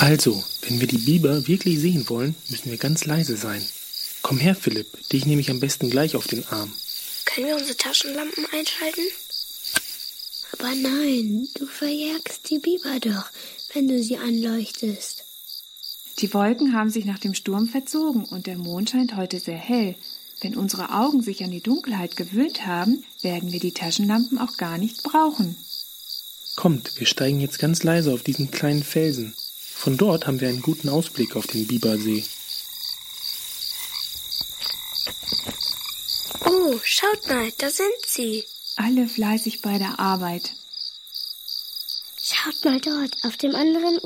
Also, wenn wir die Biber wirklich sehen wollen, müssen wir ganz leise sein. Komm her, Philipp, dich nehme ich am besten gleich auf den Arm. Können wir unsere Taschenlampen einschalten? Aber nein, du verjagst die Biber doch, wenn du sie anleuchtest. Die Wolken haben sich nach dem Sturm verzogen und der Mond scheint heute sehr hell. Wenn unsere Augen sich an die Dunkelheit gewöhnt haben, werden wir die Taschenlampen auch gar nicht brauchen. Kommt, wir steigen jetzt ganz leise auf diesen kleinen Felsen. Von dort haben wir einen guten Ausblick auf den Bibersee. Oh, schaut mal, da sind sie. Alle fleißig bei der Arbeit. Schaut mal dort, auf dem anderen